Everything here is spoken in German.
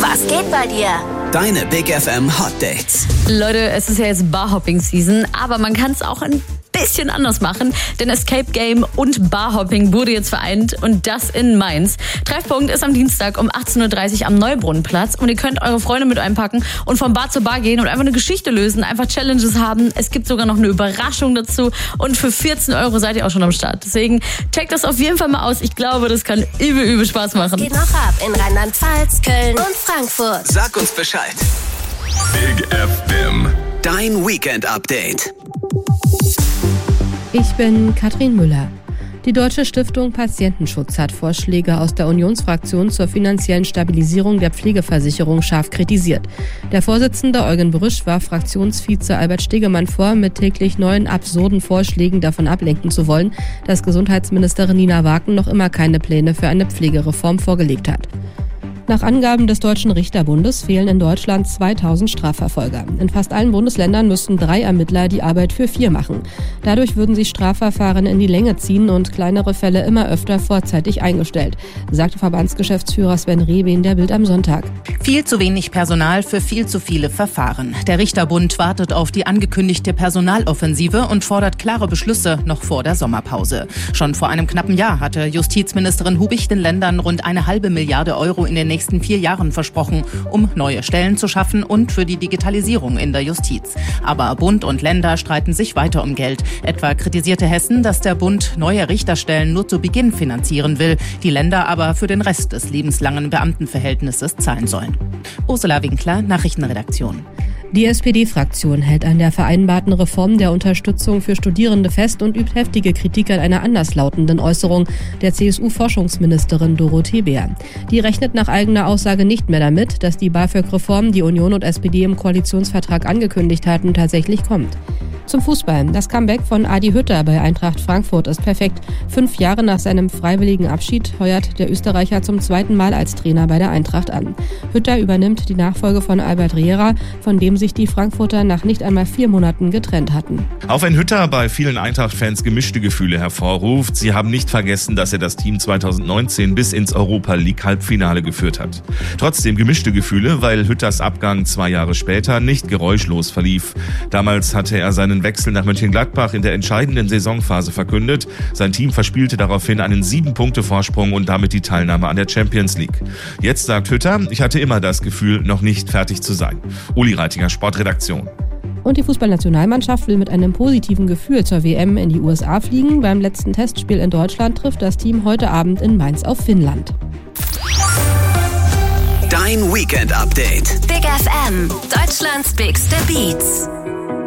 Was geht bei dir? Deine Big FM Hot Dates. Leute, es ist ja jetzt Barhopping-Season, aber man kann es auch ein bisschen anders machen, denn Escape Game und Barhopping wurde jetzt vereint und das in Mainz. Treffpunkt ist am Dienstag um 18.30 Uhr am Neubrunnenplatz und ihr könnt eure Freunde mit einpacken und von Bar zu Bar gehen und einfach eine Geschichte lösen, einfach Challenges haben. Es gibt sogar noch eine Überraschung dazu und für 14 € seid ihr auch schon am Start. Deswegen checkt das auf jeden Fall mal aus. Ich glaube, das kann übel Spaß machen. Geht noch ab in Rheinland-Pfalz, Köln und Frankfurt. Sag uns Bescheid. Big FM. Dein Weekend-Update. Ich bin Katrin Müller. Die Deutsche Stiftung Patientenschutz hat Vorschläge aus der Unionsfraktion zur finanziellen Stabilisierung der Pflegeversicherung scharf kritisiert. Der Vorsitzende Eugen Brüsch warf Fraktionsvize Albert Stegemann vor, mit täglich neuen absurden Vorschlägen davon ablenken zu wollen, dass Gesundheitsministerin Nina Waken noch immer keine Pläne für eine Pflegereform vorgelegt hat. Nach Angaben des Deutschen Richterbundes fehlen in Deutschland 2000 Strafverfolger. In fast allen Bundesländern müssten 3 Ermittler die Arbeit für 4 machen. Dadurch würden sich Strafverfahren in die Länge ziehen und kleinere Fälle immer öfter vorzeitig eingestellt, sagte Verbandsgeschäftsführer Sven Rehbein der Bild am Sonntag. Viel zu wenig Personal für viel zu viele Verfahren. Der Richterbund wartet auf die angekündigte Personaloffensive und fordert klare Beschlüsse noch vor der Sommerpause. Schon vor einem knappen Jahr hatte Justizministerin Hubich den Ländern rund 1,5 Milliarde € in den nächsten 4 Jahren versprochen, um neue Stellen zu schaffen und für die Digitalisierung in der Justiz. Aber Bund und Länder streiten sich weiter um Geld. Etwa kritisierte Hessen, dass der Bund neue Richterstellen nur zu Beginn finanzieren will, die Länder aber für den Rest des lebenslangen Beamtenverhältnisses zahlen sollen. Ursula Winkler, Nachrichtenredaktion. Die SPD-Fraktion hält an der vereinbarten Reform der Unterstützung für Studierende fest und übt heftige Kritik an einer anderslautenden Äußerung der CSU-Forschungsministerin Dorothee Bär. Die rechnet nach eigener Aussage nicht mehr damit, dass die BAföG-Reform, die Union und SPD im Koalitionsvertrag angekündigt hatten, tatsächlich kommt. Zum Fußball. Das Comeback von Adi Hütter bei Eintracht Frankfurt ist perfekt. 5 Jahre nach seinem freiwilligen Abschied heuert der Österreicher zum 2. Mal als Trainer bei der Eintracht an. Hütter übernimmt die Nachfolge von Albert Riera, von dem sich die Frankfurter nach nicht einmal 4 Monaten getrennt hatten. Auch wenn Hütter bei vielen Eintracht-Fans gemischte Gefühle hervorruft, sie haben nicht vergessen, dass er das Team 2019 bis ins Europa-League-Halbfinale geführt hat. Trotzdem gemischte Gefühle, weil Hütters Abgang 2 Jahre später nicht geräuschlos verlief. Damals hatte er seinen Wechsel nach Mönchengladbach in der entscheidenden Saisonphase verkündet. Sein Team verspielte daraufhin einen 7-Punkte-Vorsprung und damit die Teilnahme an der Champions League. Jetzt sagt Hütter, ich hatte immer das Gefühl, noch nicht fertig zu sein. Uli Reitinger, Sportredaktion. Und die Fußballnationalmannschaft will mit einem positiven Gefühl zur WM in die USA fliegen. Beim letzten Testspiel in Deutschland trifft das Team heute Abend in Mainz auf Finnland. Dein Weekend-Update. Big FM, Deutschlands bigste Beats.